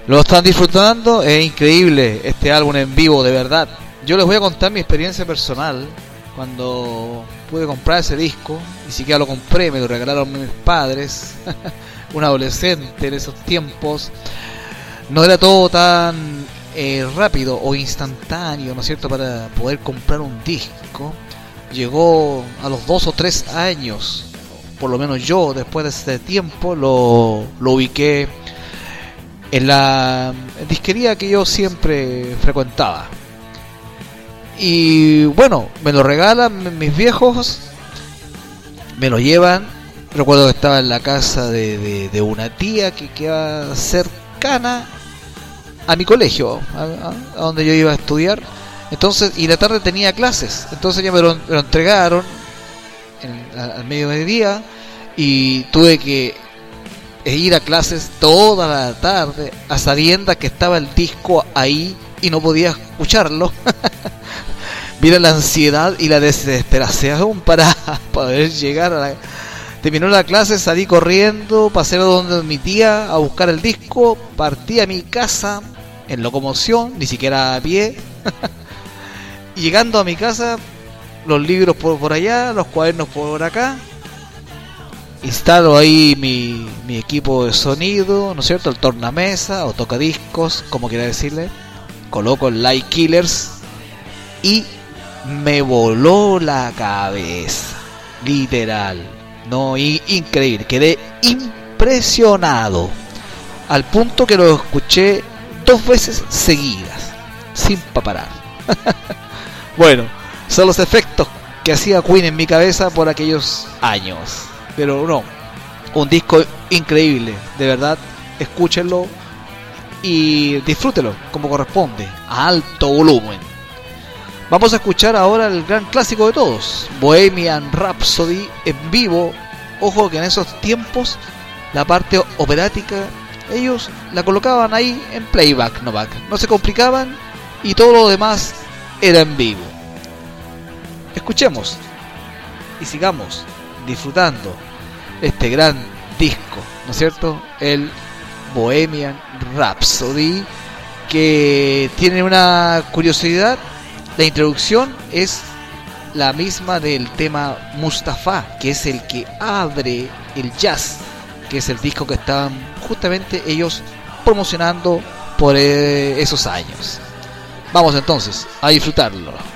Lo están disfrutando, es increíble este álbum en vivo, de verdad. Yo les voy a contar mi experiencia personal cuando pude comprar ese disco. Ni siquiera lo compré, me lo regalaron mis padres. Un adolescente en esos tiempos. No era todo tan rápido o instantáneo, ¿no es cierto?, para poder comprar un disco. Llegó a los 2 o 3 años, por lo menos yo, después de ese tiempo, lo ubiqué en la disquería que yo siempre frecuentaba. Y bueno, me lo regalan mis viejos, me lo llevan. Recuerdo que estaba en la casa de una tía que quedaba cercana a mi colegio, a donde yo iba a estudiar. Entonces, y la tarde tenía clases, entonces ya me lo entregaron al mediodía y tuve que ir a clases toda la tarde a sabiendas que estaba el disco ahí y no podía escucharlo. Mira la ansiedad y la desesperación para poder llegar a la... Terminó la clase, salí corriendo, pasé a donde mi tía a buscar el disco, partí a mi casa en locomoción, ni siquiera a pie. Y llegando a mi casa, los libros por allá, los cuadernos por acá. Instalo ahí mi equipo de sonido, ¿no es cierto? El tornamesa o tocadiscos, como quiera decirle. Coloco el Light Killers y me voló la cabeza, literal. No, increíble, quedé impresionado al punto que lo escuché 2 veces seguidas, sin parar. Bueno, son los efectos que hacía Queen en mi cabeza por aquellos años. Pero no, un disco increíble, de verdad, escúchenlo y disfrútenlo como corresponde, a alto volumen. Vamos a escuchar ahora el gran clásico de todos, Bohemian Rhapsody en vivo. Ojo que en esos tiempos la parte operática ellos la colocaban ahí en playback, no se complicaban y todo lo demás era en vivo. Escuchemos y sigamos disfrutando este gran disco, ¿no es cierto? El Bohemian Rhapsody, que tiene una curiosidad. La introducción es la misma del tema Mustafa, que es el que abre el jazz, que es el disco que estaban justamente ellos promocionando por esos años. Vamos entonces a disfrutarlo.